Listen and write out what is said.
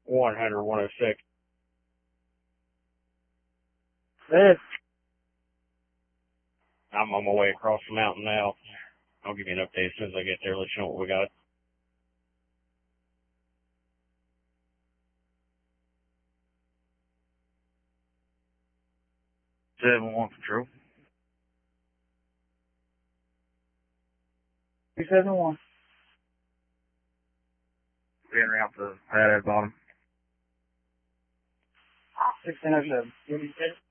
100, 106. Ed. I'm on my way across the mountain now. I'll give you an update as soon as I get there, let you know what we got. Seven one Patrol. 271. Being around the pad at the bottom. 1607.